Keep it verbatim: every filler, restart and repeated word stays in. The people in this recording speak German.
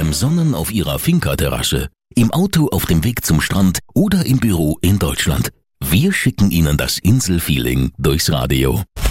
Beim Sonnen auf Ihrer Finca-Terrasse, im Auto auf dem Weg zum Strand oder im Büro in Deutschland. Wir schicken Ihnen das Inselfeeling durchs Radio.